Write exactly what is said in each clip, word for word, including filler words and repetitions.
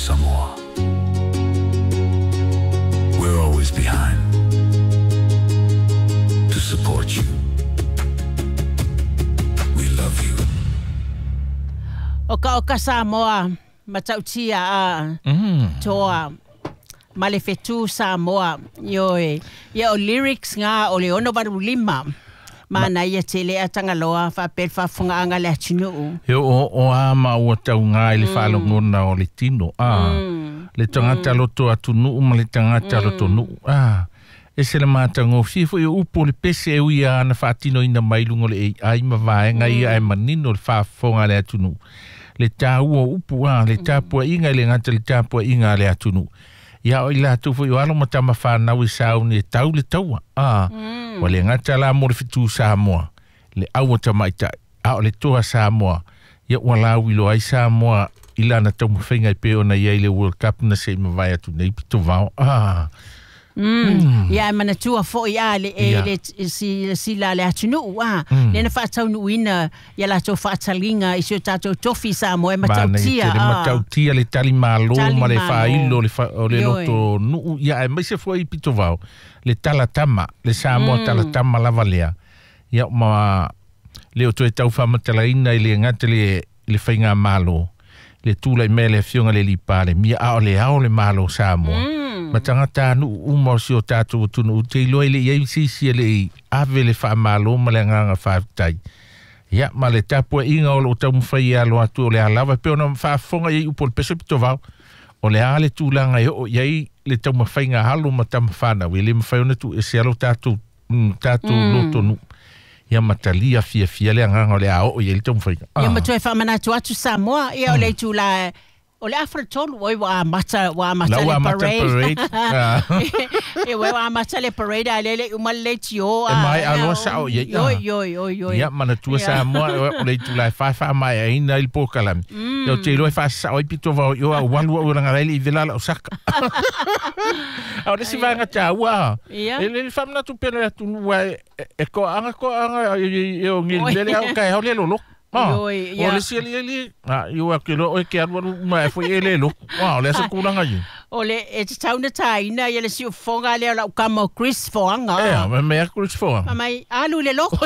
Samoa. We're always behind to support you. We love you. Oka oka Samoa matautia a Mm. toa malefetu Samoa yoe ye o lyrics nga o le ono baru lima mana ia tele atangaloa fa pel fa funga anga le atinu He o o ama o tau ngā i le whalongona o le tino. Ah. Le tangata loto atu nuu ma le tangata loto nuu. Ah. E se le mata ngō fifo i upo le pese e ui ana whaatino ina mailungo le ei ai ma vaenga ia e manino le whaafonga le atu nuu. Le tā ua upu a, le tāpua inga le ngata le tāpua inga le atu nuu. Ia o ila tufu i walo matama whanau i sauni e tau le taua. Ah. Wa le ngata la mo le fitu Samoa. Le aua tamaita. A o le toa Samoa. Ia wala wilo ai Samoa. Ila na tau mawhinga i peo na ia i le World Cup na se mawai atu nei pito vao. Ah. Mm. Ia mana tua fo ia le e Ia. le si si la le atunu wa Mm. le na fa tau nu ina ia la to fa talinga i se tato tofi Samoa e Mana i matautia te le matautia le tali malo Tali ma le malo. whailo le, fa, o le Ioi. loto nuu. Ia e mai se fua i pito vao. Le talatama. Le Samoa Mm. talatama lava lea. Ia ma le o toe tau whamatalaina i le ngata le, le whainga malo. Le tūla i me le fionga le lipale. Mia ao le ao le malo Samoa. Mm. Ma tangata nu umau si o tātou tunu u te iloa le iei sisi le i ave le wha malo ma le nganga whaafitai. Ia, ma le tapua inga o lo tau mwhai alo atu o le alawa peo na whaafonga iei upo le peso pito vau. O le ale tūlanga i o iei le tau mwhai ngā halo ma tama whana. We le mwhai ona tu e se alo tātou mm, tātou Mm. loto nu. Ia matalia fia fia le nganga o le ao o iei le tau mwhai. Ia ma toe fa mana tu atu Samoa ia o le tu la o le afra tolu oi wa mata wa mata La le wa mata parade parade. Ah. e wa mata le parade a lele uma le tio E mai aloa sao iei. yo Ah. yo yo yo Ia, mana tua Ia. Samoa o le tu lai whai wha mai a ina il pōkalami. Ia o te iloi wha sa oi pito vau i o a walua o rangareili i velala o saka. Au resi vanga tā ua. Ia. E le whamna tu pena tu nua e ko anga ko anga e o ngili lele au kai hau le lolo. Ioi, ia. O le sia li li. Ah, i a ke lo o ke arua ma e foi e le lo. Wow, le sa kulanga i. o le e te tauna taina ia le si o fonga le la ukama o Chris Foanga E, me me Chris Foanga. Mamai, alu le loko.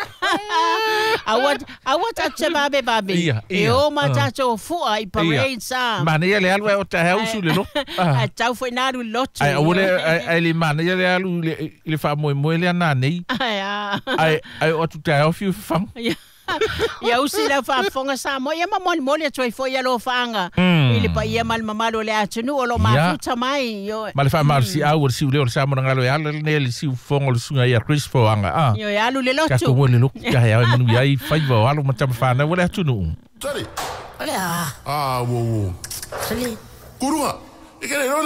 Awat, awat at sa babe babe. Ia, E ia. o matato fua i parade sa. Mana ia le alua o ta hausu le lo. Ah. A tau foi naru lotu. Ai ole ai le mana ia le alu le le fa mo mo le ana nei. Ai, a. Ai ai o tu ta ofiu fang. Ia. Ia usi la fa fonga sa mo ia mamon mo le toi foi ia lo fanga. Mm. Ile pa ia mal mamalo le atunu o lo mafuta mai yo. Ma le fa mar si au si le o sa mo ngalo ia le ne le si fongo le sunga ia Chris Foanga. Ah. Yo ia alu le Ka ko lotu. le lo ka ia manu ia i fai va alo mata fa na wala tu nu. Sorry. Ole a. Ah, wo wo. Sali. Kurunga. Ikere